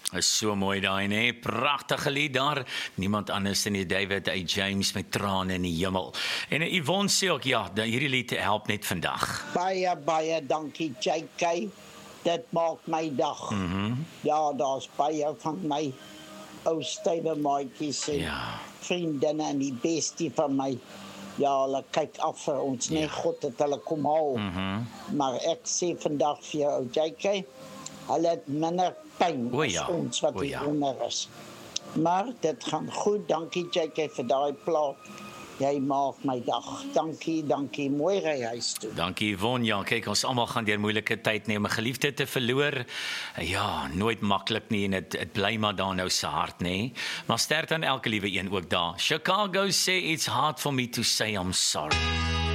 Is so mooi daai, nee, pragtige lied daar. Niemand anders in die David A. James met Trane in die hemel. En Yvonne sê ook, ja, hierdie lied help net vandag. Baie dankie JK. Dit maak my dag. Ja, daar's baie van my ou style maatjies en vriendinne en die bestie van my. Ja, hulle kyk af vir ons, nee, God het hulle kom haal. Maar ek sê vandag vir jou, JK, hulle het minder pyn as ons wat hieronder is. Maar dit gaan goed, dankie JK vir daai plaat. Jy maak my dag. Dankie, mooi ry huis toe. Dankie Yvonne, ja, kyk, ons almal gaan deur moeilike tyd nie, om 'n geliefde te verloor. Ja, nooit maklik nie en dit bly maar daar nou se hart, nê. Maar sterkte aan elke liewe een ook daar. Chicago sê it's hard for me to say I'm sorry.